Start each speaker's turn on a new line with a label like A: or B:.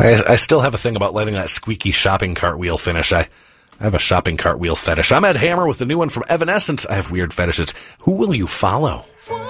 A: I still have a thing about letting that squeaky shopping cart wheel finish. I have a shopping cart wheel fetish. I'm Ed Hammer with the new one from Evanescence. I have weird fetishes. Who will you follow?